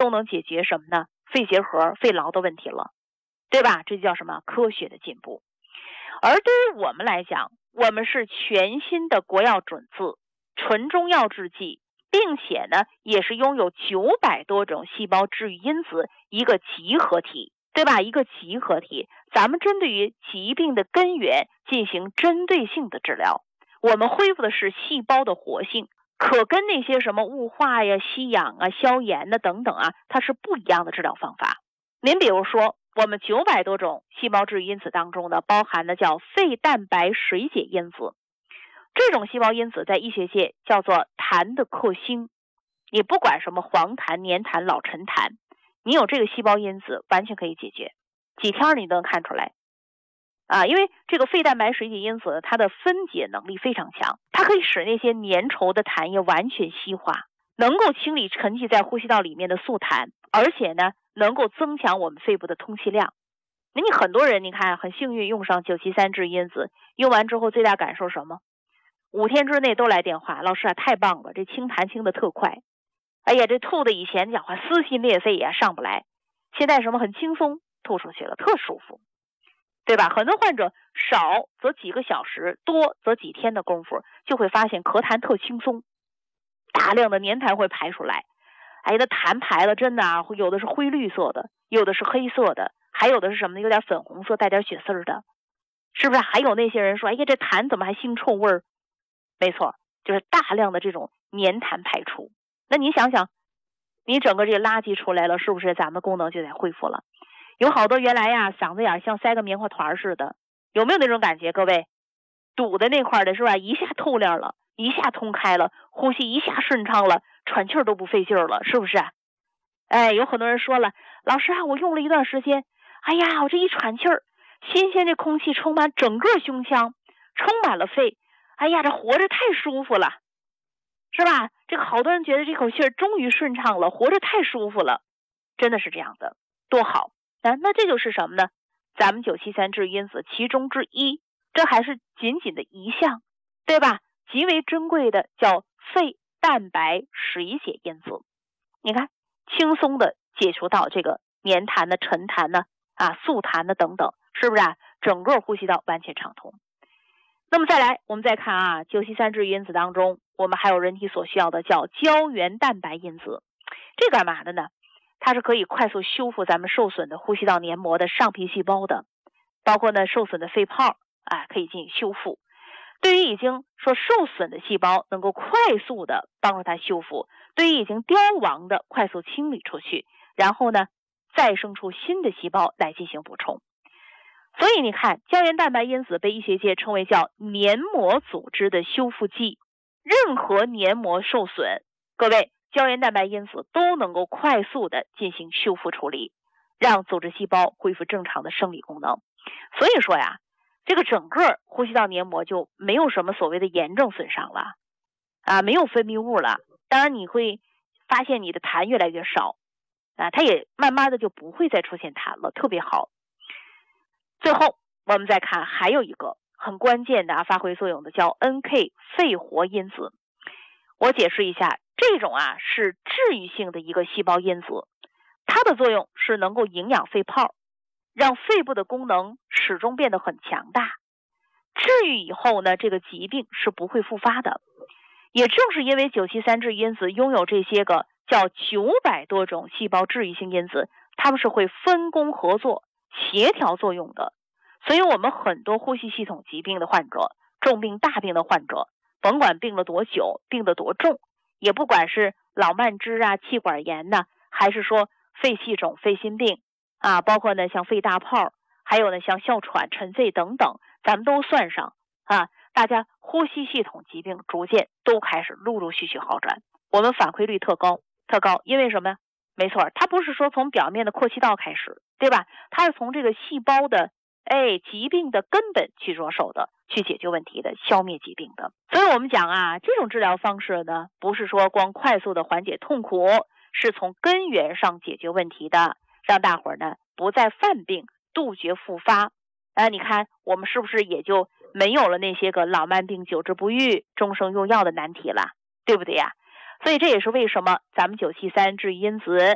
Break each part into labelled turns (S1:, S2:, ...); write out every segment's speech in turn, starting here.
S1: 都能解决什么呢？肺结核、肺痨的问题了，对吧？这就叫什么？科学的进步。而对于我们来讲，我们是全新的国药准字，纯中药制剂，并且呢，也是拥有900多种细胞治愈因子一个集合体，对吧？一个集合体，咱们针对于疾病的根源进行针对性的治疗，我们恢复的是细胞的活性，可跟那些什么雾化呀、吸氧啊、消炎的等等啊，它是不一样的治疗方法。您比如说，我们900多种细胞治愈因子当中呢，包含的叫肺蛋白水解因子，这种细胞因子在医学界叫做痰的克星。你不管什么黄痰、黏痰、老陈痰，你有这个细胞因子完全可以解决，几天你都能看出来因为这个肺蛋白水解因子它的分解能力非常强，它可以使那些粘稠的痰液完全稀化，能够清理沉积在呼吸道里面的宿痰，而且呢能够增强我们肺部的通气量。那你很多人你看很幸运用上973治愈因子，用完之后最大感受什么？5天之内都来电话，老师啊太棒了，这清痰清的特快，哎呀这吐的以前讲话撕心裂肺呀上不来，现在什么很轻松吐出去了，特舒服，对吧？很多患者少则几个小时，多则几天的功夫就会发现咳痰特轻松，大量的黏痰会排出来。哎，那痰排了真的有的是灰绿色的，有的是黑色的，还有的是什么呢？有点粉红色带点血丝的，是不是？还有那些人说，哎呀这痰怎么还腥臭味儿？没错，就是大量的这种黏痰排出。那你想想，你整个这垃圾出来了，是不是咱们的功能就得恢复了？有好多原来嗓子眼像塞个棉花团似的，有没有那种感觉？各位，堵的那块的是吧？一下透亮了，一下通开了，呼吸一下顺畅了，喘气儿都不费劲儿了，是不是？哎，有很多人说了，老师我用了一段时间，哎呀，我这一喘气儿，新鲜这空气充满整个胸腔，充满了肺，哎呀，这活着太舒服了，是吧？这个好多人觉得这口气儿终于顺畅了，活着太舒服了，真的是这样的，多好。那这就是什么呢？咱们973治愈因子其中之一，这还是仅仅的一项，对吧？极为珍贵的叫肺蛋白水解因子，你看轻松的解除到这个黏痰的、沉痰的宿痰的等等，是不是整个呼吸道完全畅通。那么再来我们再看973治愈因子当中，我们还有人体所需要的叫胶原蛋白因子，这干嘛的呢？它是可以快速修复咱们受损的呼吸道黏膜的上皮细胞的，包括呢受损的肺泡可以进行修复。对于已经说受损的细胞，能够快速的帮助它修复；对于已经凋亡的，快速清理出去，然后呢再生出新的细胞来进行补充。所以你看，胶原蛋白因子被医学界称为叫黏膜组织的修复剂。任何黏膜受损，各位胶原蛋白因子都能够快速的进行修复处理，让组织细胞恢复正常的生理功能。所以说这个整个呼吸道黏膜就没有什么所谓的炎症损伤了没有分泌物了。当然你会发现你的痰越来越少它也慢慢的就不会再出现痰了，特别好。最后我们再看还有一个很关键的发挥作用的叫 NK 肺活因子。我解释一下，这种是治愈性的一个细胞因子，它的作用是能够营养肺泡，让肺部的功能始终变得很强大。治愈以后呢，这个疾病是不会复发的。也正是因为973治愈因子拥有这些个叫900多种细胞治愈性因子，它们是会分工合作、协调作用的。所以我们很多呼吸系统疾病的患者，重病大病的患者，甭管病了多久，病得多重，也不管是老慢支气管炎还是说肺气肿、肺心病包括呢像肺大泡，还有呢像哮喘、尘肺等等，咱们都算上大家呼吸系统疾病逐渐都开始陆陆续续好转，我们反馈率特高，因为什么？没错，它不是说从表面的扩气道开始，对吧？它是从这个细胞的疾病的根本去着手的，去解决问题的，消灭疾病的。所以我们讲这种治疗方式呢，不是说光快速的缓解痛苦，是从根源上解决问题的，让大伙儿呢不再犯病，杜绝复发。你看我们是不是也就没有了那些个老慢病久治不愈、终生用药的难题了，对不对呀？所以这也是为什么咱们973治愈因子它是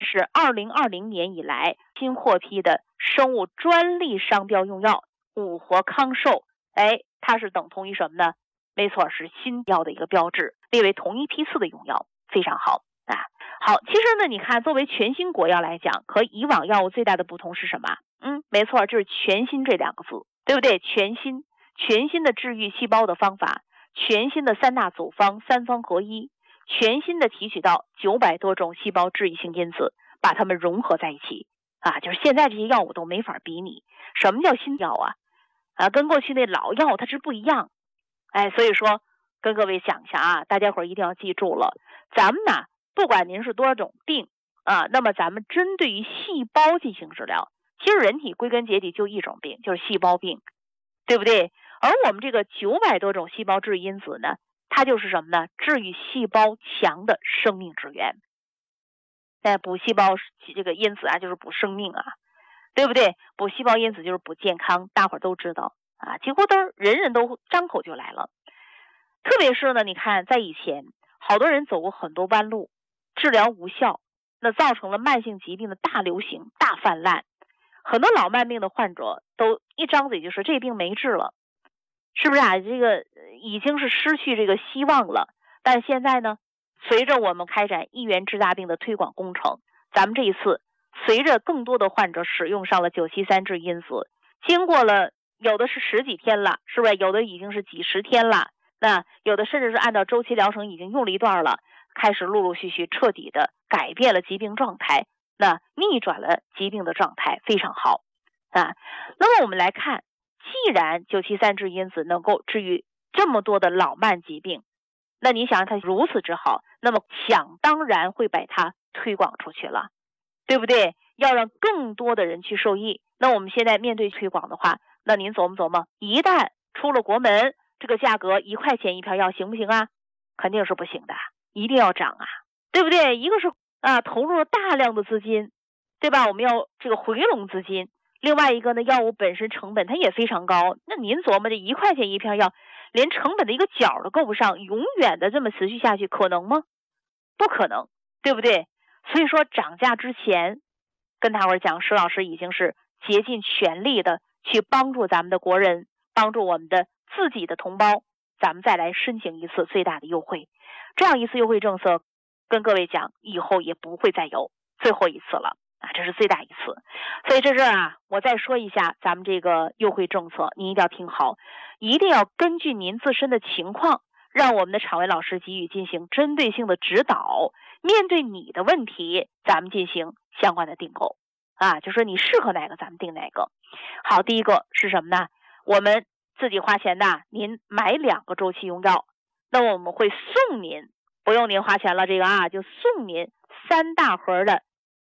S1: 是2020年以来新获批的生物专利商标用药五活康寿，它是等同于什么呢？没错，是新药的一个标志，列为同一批次的用药，非常好啊。好，其实呢，你看作为全新国药来讲，和以往药物最大的不同是什么？没错，就是全新这两个字，对不对？全新的治愈细胞的方法，全新的3大组方3方合一，全新的提取到900多种细胞治愈性因子，把它们融合在一起啊，就是现在这些药物都没法比拟。什么叫新药啊？跟过去那老药它是不一样。所以说跟各位讲一下啊，大家伙一定要记住了，咱们呢，不管您是多少种病啊，那么咱们针对于细胞进行治疗。其实人体归根结底就一种病，就是细胞病，对不对？而我们这个900多种细胞治愈因子呢，它就是什么呢？治愈细胞强的生命之源。补细胞这个因子啊，就是补生命啊，对不对？补细胞因子就是补健康，大伙儿都知道啊，几乎都人人都张口就来了。特别是呢，你看在以前，好多人走过很多弯路，治疗无效，那造成了慢性疾病的大流行、大泛滥。很多老慢病的患者都一张嘴就说这病没治了，是不是啊？这个已经是失去这个希望了。但现在呢，随着我们开展1元治大病的推广工程，咱们这一次随着更多的患者使用上了973治因子，经过了有的是10几天了，是不是？有的已经是几十天了，那有的甚至是按照周期疗程已经用了一段了，开始陆陆续续彻底的改变了疾病状态，那逆转了疾病的状态，非常好啊。那么我们来看，既然973治因子能够治愈这么多的老慢疾病，那你想它如此之好，那么想当然会把它推广出去了，对不对？要让更多的人去受益。那我们现在面对推广的话，那您琢磨琢磨，一旦出了国门，这个价格1块钱一片药行不行啊？肯定是不行的，一定要涨啊，对不对？一个是投入了大量的资金，对吧？我们要这个回笼资金。另外一个呢，药物本身成本它也非常高。那您琢磨这1块钱一片药，连成本的一个角都够不上，永远的这么持续下去，可能吗？不可能，对不对？所以说涨价之前，跟大伙儿讲，石老师已经是竭尽全力的去帮助咱们的国人，帮助我们的自己的同胞，咱们再来申请一次最大的优惠。这样一次优惠政策，跟各位讲，以后也不会再有最后一次了啊，这是最大一次。所以这是我再说一下咱们这个优惠政策，您一定要听好，一定要根据您自身的情况，让我们的场外老师给予进行针对性的指导，面对你的问题，咱们进行相关的订购啊，就说你适合哪个，咱们订哪个。好，第一个是什么呢？我们自己花钱的，您买2个周期用药，那么我们会送您，不用您花钱了，这个就送您3大盒的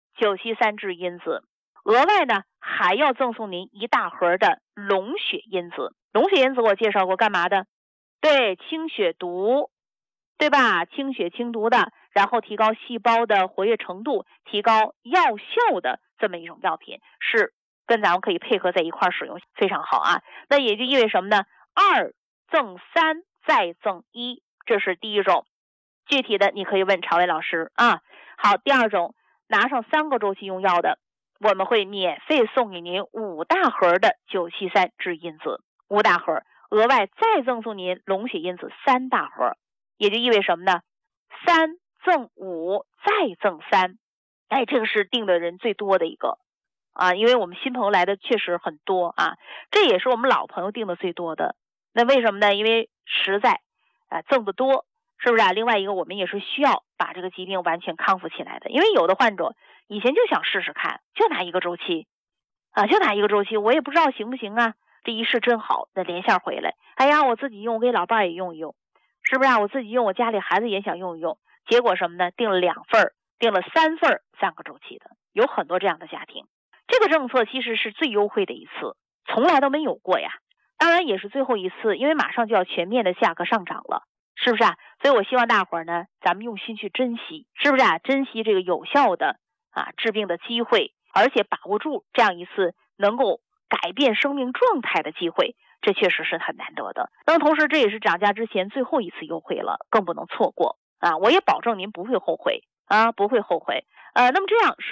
S1: 973治因子，额外呢还要赠送您1大盒的龙血因子。龙血因子我介绍过干嘛的？对，清血毒，对吧？清血清毒的，然后提高细胞的活跃程度，提高药效的这么一种药品，是跟咱们可以配合在一块使用，非常好啊。那也就意味着什么呢？2赠3再赠1，这是第一种。具体的你可以问常伟老师啊。好，第二种，拿上3个周期用药的，我们会免费送给您5大盒的973治因子，5大盒，额外再赠送您龙血因子3大盒，也就意味着什么呢？3赠5再赠3，这个是订的人最多的一个啊，因为我们新朋友来的确实很多啊，这也是我们老朋友订的最多的。那为什么呢？因为实在赠的多，是不是啊？另外一个，我们也是需要把这个疾病完全康复起来的，因为有的患者以前就想试试看，就拿1个周期就拿1个周期，我也不知道行不行啊。这一试真好，那连线回来，我自己用，我给老伴儿也用一用，是不是啊？我自己用，我家里孩子也想用一用。结果什么呢？订了2份，订了3份3个周期的，有很多这样的家庭。这个政策其实是最优惠的一次，从来都没有过呀。当然也是最后一次，因为马上就要全面的价格上涨了，是不是啊？所以我希望大伙儿呢，咱们用心去珍惜，是不是啊？珍惜这个有效的治病的机会，而且把握住这样一次能够改变生命状态的机会，这确实是很难得的。那么同时这也是涨价之前最后一次优惠了，更不能错过我也保证您不会后悔不会后悔。那么这样是